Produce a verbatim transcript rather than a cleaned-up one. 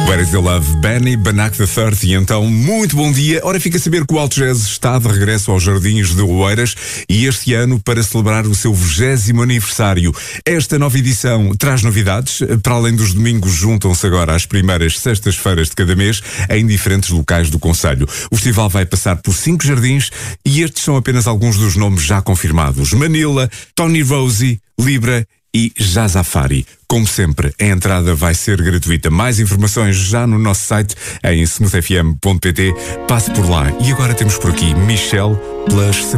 Where is the Love? Benny Banac the third. E então, muito bom dia. Ora, fica a saber que o Alto Jazz está de regresso aos Jardins de Oeiras e este ano para celebrar o seu vigésimo aniversário. Esta nova edição traz novidades. Para além dos domingos, juntam-se agora às primeiras sextas-feiras de cada mês em diferentes locais do concelho. O festival vai passar por cinco jardins e estes são apenas alguns dos nomes já confirmados: Manila, Tony Rossi, Libra e Jazafari. Como sempre, a entrada vai ser gratuita. Mais informações já no nosso site em smooth f m ponto p t. Passe por lá. E agora temos por aqui Michelle Plus